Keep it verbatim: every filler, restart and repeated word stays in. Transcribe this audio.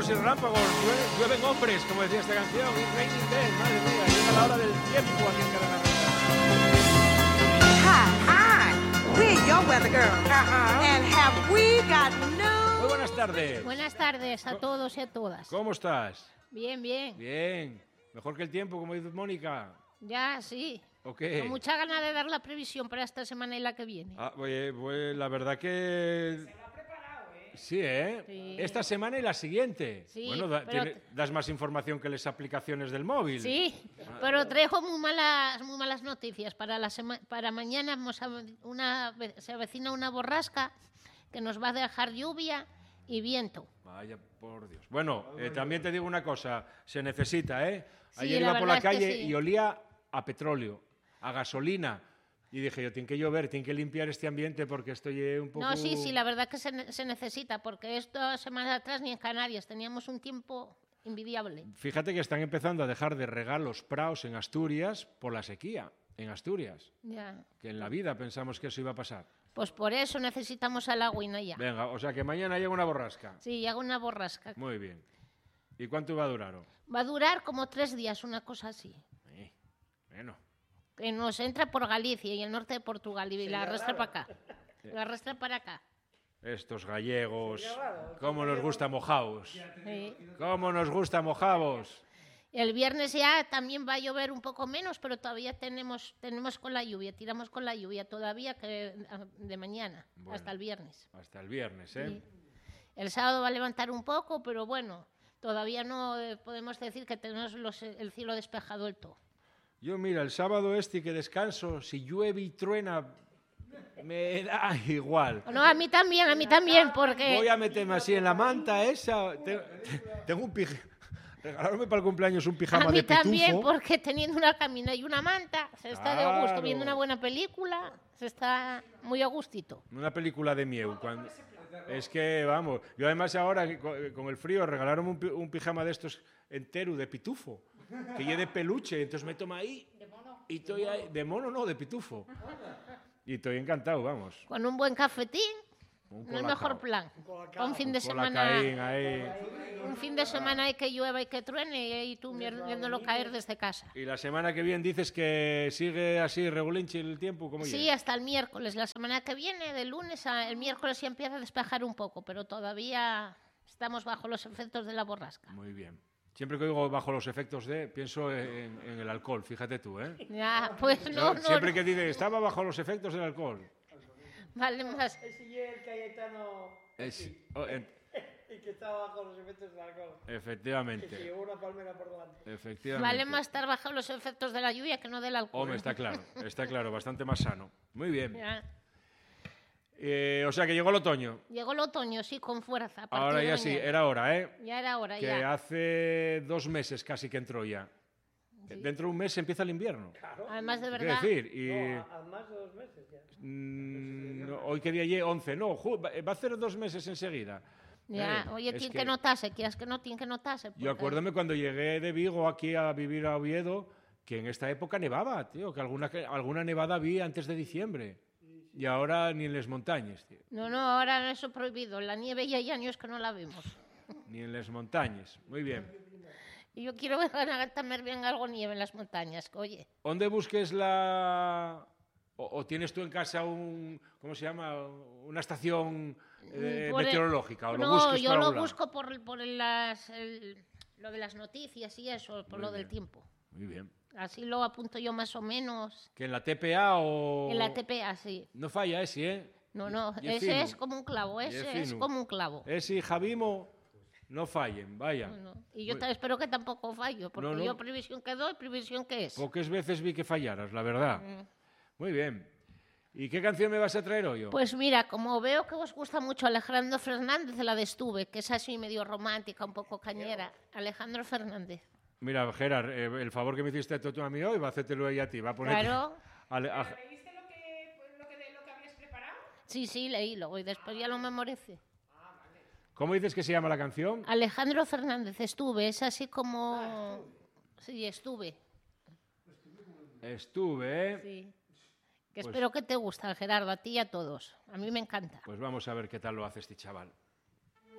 truenos y relámpagos, llueven, llueven hombres, como decía esta canción, y raining day, madre mía, llega la hora del tiempo aquí en Cadena Risa. Hi, hi, we're your weather girl, uh-huh. And have we got news? Muy buenas tardes. Buenas tardes a todos y a todas. ¿Cómo estás? Bien, bien. Bien. Mejor que el tiempo, como dice Mónica. Ya, sí. ¿O qué? Con mucha ganas de dar la previsión para esta semana y la que viene. Ah, oye, pues la verdad que... Se lo ha preparado, ¿eh? Sí, ¿eh? Sí. Esta semana y la siguiente. Sí, bueno, da- pero tiene- das más información que las aplicaciones del móvil. Sí, pero traigo muy malas, muy malas noticias. Para, la sema- para mañana vamos a- una, se avecina una borrasca que nos va a dejar lluvia y viento. Vaya, por Dios. Bueno, eh, también te digo una cosa, se necesita, ¿eh? Sí, Ayer la iba por la verdad es que calle sí. y olía a petróleo, a gasolina. Y dije yo, tiene que llover, tiene que limpiar este ambiente porque estoy eh, un poco... No, sí, sí, la verdad que se, ne- se necesita, porque esto semanas atrás ni en Canarias teníamos un tiempo envidiable. Fíjate que están empezando a dejar de regar los praos en Asturias por la sequía, en Asturias. Ya. Que en la vida pensamos que eso iba a pasar. Pues por eso necesitamos el agüina ya. Venga, o sea que mañana llega una borrasca. Sí, hago una borrasca. Muy bien. ¿Y cuánto va a durar? oh? Va a durar como tres días, una cosa así. Eh, bueno, Que nos entra por Galicia y el norte de Portugal y la arrastra para acá. La arrastra para acá. estos gallegos, cómo nos gusta mojaos. Sí. Cómo nos gusta mojaos. El viernes ya también va a llover un poco menos, pero todavía tenemos, tenemos con la lluvia, tiramos con la lluvia todavía que de mañana, Bueno. hasta el viernes. Hasta el viernes, ¿eh? Sí. El sábado va a levantar un poco, pero bueno, todavía no eh, podemos decir que tenemos los- el cielo despejado del todo. Yo, mira, el sábado este que descanso, si llueve y truena, me da igual. No, a mí también, a mí también, porque... Voy a meterme así en la manta esa. Te- te- Tengo un pijama. Regalaronme para el cumpleaños un A pijama mí de pitufo. también, porque teniendo una camina y una manta, se está de gusto, Claro. viendo una buena película, se está muy a gustito. Una película de Mieu. Cuando... Es que, vamos, yo además ahora co- con el frío regalaron un, pi- un pijama de estos entero de pitufo, que lleve de peluche, entonces me toma ahí y estoy ahí, de mono no, de pitufo. Y estoy encantado, vamos. Con un buen cafetín, Un no el colacao. mejor plan. Pa' un fin de Colacaín semana, ahí. un fin de semana hay que llueva y que truene y ahí tú mier- viéndolo caer desde casa. Y la semana que viene dices que sigue así regulinchi el tiempo, ¿cómo Sí, llega? hasta el miércoles. La semana que viene, de lunes a el miércoles ya empieza a despejar un poco, pero todavía estamos bajo los efectos de la borrasca. Muy bien. Siempre que oigo bajo los efectos de, pienso en, en el alcohol, fíjate tú, ¿eh? Ya, pues no, no, Siempre no. que dice, estaba bajo los efectos del alcohol. Vale más. Ese y el Cayetano Es- oh, en- y que estaba bajo los efectos del alcohol. Que se efectivamente, llevó una palmera por delante. efectivamente. Vale más estar bajo los efectos de la lluvia que no del alcohol. Hombre, está claro, está claro, bastante más sano. Muy bien. Ya. Eh, o sea que llegó el otoño. Llegó el otoño, sí, con fuerza. a partir Ahora de ya sí, mañana. era hora, ¿eh? Ya era hora, Que ya. hace dos meses casi que entró ya. Dentro de un mes empieza el invierno. Además, de Quiero verdad, decir, y No, a, a más de dos meses ya. mm, no, hoy que día llegue once, no, ju- va va a hacer dos meses enseguida. ya, Eh, oye, es tiene que que notarse, quieras que no, tiene que notarse. Yo porque- acuérdame cuando llegué de Vigo aquí a vivir a Oviedo, que en esta época nevaba, tío, que alguna, que alguna nevada vi antes de diciembre. Y ahora ni en las montañas, tío, No, no, ahora eso prohibido. La nieve ya hay años que no la vemos. ni en las montañas. Muy bien. Y yo quiero ver a también bien algo nieve en las montañas. que, Oye, ¿Dónde busques la... O, o tienes tú en casa un... ¿Cómo se llama? Una estación eh, Por el- meteorológica. ¿O lo no, busques yo por lo algún lado? busco por, el- por el- las, el- lo de las noticias y eso, por Muy lo del bien. tiempo. Muy bien. Así lo apunto yo más o menos. ¿Que en la T P A o...? En la T P A, sí. No falla ese, ¿eh? No, no, Y es ese fino. es como un clavo, Y es ese es fino. como un clavo. Ese y Javimo no fallen, vaya. No, no. Y yo Muy- ta- espero que tampoco fallo, porque No, no. yo previsión que doy, previsión que es. Pocas veces vi que fallaras, la verdad. Mm. Muy bien. ¿Y qué canción me vas a traer hoy? oh? Pues mira, como veo que os gusta mucho Alejandro Fernández, la de Estuve, que es así medio romántica, un poco cañera. Alejandro Fernández. Mira, Gerard, eh, el favor que me hiciste tú a mí hoy, va a hacértelo ella a ti. Va a poner... Claro. Ale- a- ¿Leíste lo que, pues, lo que, de- lo que habías preparado? Sí, sí, leílo y después ya lo memoricé. ¿Cómo dices que se llama la canción? Alejandro Fernández, Estuve, es así como... Sí, Estuve. Estuve, ¿eh? Sí. Que Pues- espero que te guste, Gerardo, a ti y a todos. A mí me encanta. Pues vamos a ver qué tal lo hace este chaval.